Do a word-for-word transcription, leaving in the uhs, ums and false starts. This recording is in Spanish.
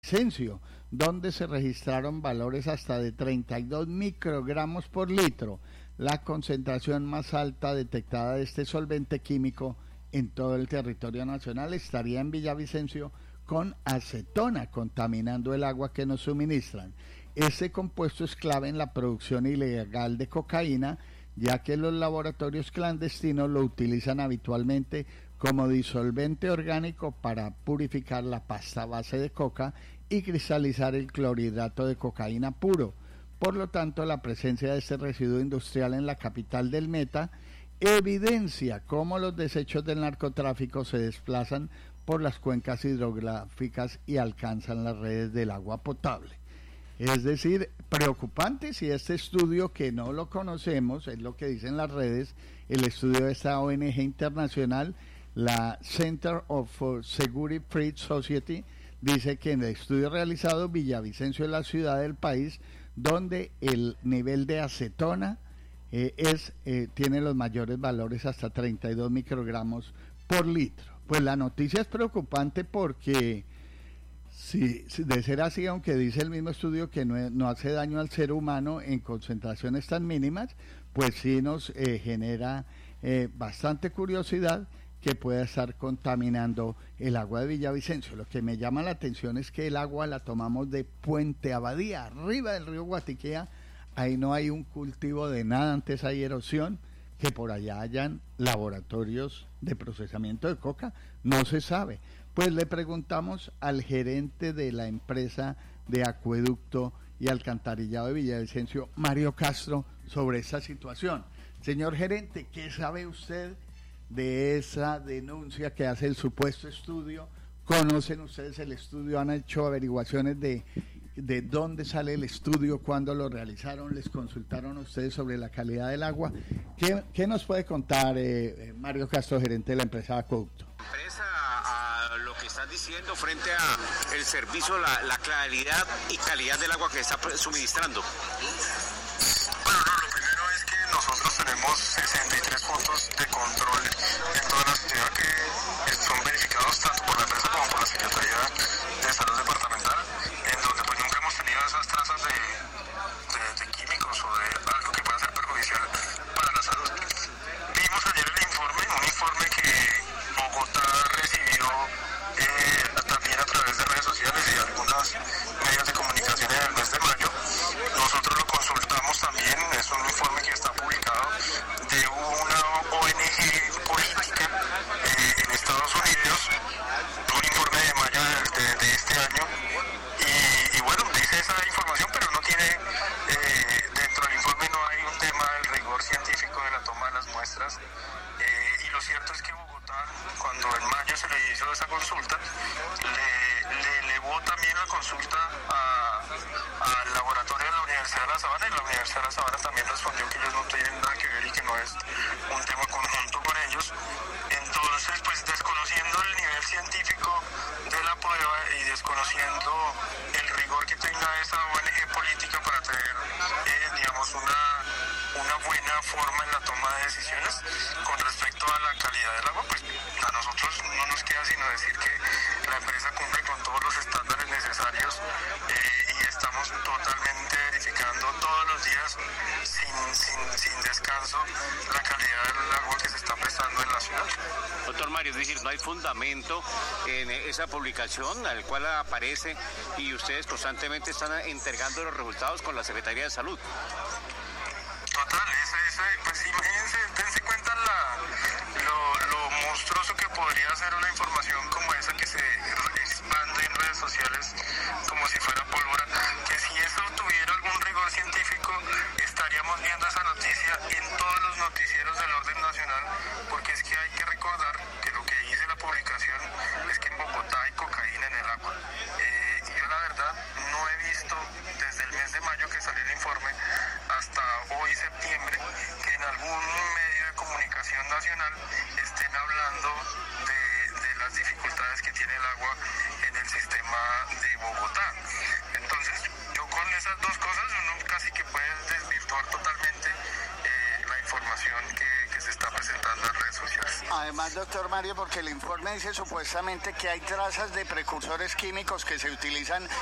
Villavicencio, donde se registraron valores hasta de treinta y dos microgramos por litro, la concentración más alta detectada de este solvente químico en todo el territorio nacional. Estaría en Villavicencio con acetona, contaminando el agua que nos suministran. Este compuesto es clave en la producción ilegal de cocaína, ya que los laboratorios clandestinos lo utilizan habitualmente como disolvente orgánico para purificar la pasta base de coca y cristalizar el clorhidrato de cocaína puro. Por lo tanto, la presencia de este residuo industrial en la capital del Meta evidencia cómo los desechos del narcotráfico se desplazan por las cuencas hidrográficas y alcanzan las redes del agua potable. Es decir, preocupante si este estudio, que no lo conocemos, es lo que dicen las redes, el estudio de esta O N G internacional, la Center for Security Free Society, dice que en el estudio realizado, Villavicencio es la ciudad del país donde el nivel de acetona eh, es eh, tiene los mayores valores, hasta treinta y dos microgramos por litro. Pues la noticia es preocupante porque si, si de ser así, aunque dice el mismo estudio que no, no hace daño al ser humano en concentraciones tan mínimas, pues sí nos eh, genera eh, bastante curiosidad que pueda estar contaminando el agua de Villavicencio. Lo que me llama la atención es que el agua la tomamos de Puente Abadía, arriba del río Guatiquía. Ahí no hay un cultivo de nada, antes hay erosión. Que por allá hayan laboratorios de procesamiento de coca, no se sabe. Pues le preguntamos al gerente de la empresa de acueducto y alcantarillado de Villavicencio, Mario Castro, sobre esa situación. Señor gerente, ¿qué sabe usted de esa denuncia que hace el supuesto estudio? ¿Conocen ustedes el estudio? ¿Han hecho averiguaciones de, de dónde sale el estudio, cuándo lo realizaron? ¿Les consultaron a ustedes sobre la calidad del agua? ¿Qué, qué nos puede contar eh, Mario Castro, gerente de la empresa de acueducto? Empresa, a lo que estás diciendo frente a el servicio, la, la claridad y calidad del agua que está suministrando. Bueno, no, lo primero es que nosotros tenemos sesenta y tres puntos de control en toda la ciudad que son verificados tanto por la empresa como por la Secretaría de Salud Departamental, en donde pues nunca hemos tenido esas trazas de, de, de químicos o de algo que pueda ser perjudicial para la salud. Vimos ayer el informe, un informe que Bogotá recibió eh, también a través de redes sociales y algunos medios de comunicación en el mes de mayo. Nosotros lo consultamos también, es un informe que está publicado de una O N G política eh, en Estados Unidos, un informe de mayo de, de este año, y, y bueno, dice esa información, pero no tiene, eh, dentro del informe no hay un tema del rigor científico de la toma de las muestras, eh, y lo cierto es que Bogotá, cuando en mayo se le hizo esa consulta, le, le elevó también la consulta al laboratorio de la Universidad de La Sabana, y la Universidad de La Sabana también respondió que ellos no tienen nada que ver y que no es un tema conjunto con ellos. Entonces, pues desconociendo el nivel científico de la prueba y desconociendo el rigor que tenga esa O N G política para tener, eh, digamos, una, una buena forma en la toma de decisiones con respecto a la calidad del agua, pues a nosotros no nos queda sino decir que la empresa cumple con todos los estándares necesarios, eh, y estamos totalmente verificando todos los días sin, sin, sin descanso la calidad del agua que se está prestando en la ciudad. Doctor Mario, es decir, no hay fundamento en esa publicación al cual aparece y ustedes constantemente están entregando los resultados con la Secretaría de Salud. Total, ese, ese, pues imagínense, dense cuenta la, lo, lo monstruoso que podría ser una información como esa que se expande en redes sociales como si fuera pólvora, que si eso tuviera algún rigor científico estaríamos viendo esa noticia en todos los noticieros del orden nacional, porque es que hay que recordar que lo que dice la publicación es que en Bogotá hay cocaína en el agua. Eh, y yo la verdad no he visto desde el mes de mayo que salió el informe hasta hoy septiembre que en algún medio de comunicación nacional estén hablando de, de las dificultades que tiene el agua en el sistema de Bogotá. Entonces yo con esas dos cosas uno casi que puede desvirtuar totalmente eh, la información que, que se está presentando en redes sociales. Además, doctor Mario, porque el informe dice supuestamente que hay trazas de precursores químicos que se utilizan